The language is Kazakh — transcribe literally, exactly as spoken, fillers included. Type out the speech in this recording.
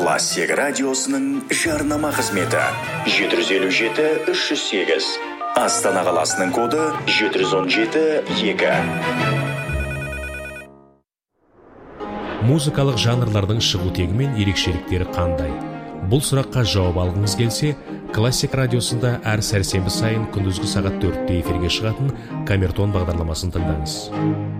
Классик радиосының жарнама қызметі жеті жүз елу жеті үш жүз сегіз. Астана қаласының коды жеті жүз он жеті екі. Музыкалық жанрлардың шығу тегі мен ерекшеліктері қандай? Бұл сұраққа жауап алғыңыз келсе, Классик радиосында әр сәрсенбі сайын күндізгі сағат төртте эфирге шығатын Камертон бағдарламасын тыңдаңыз.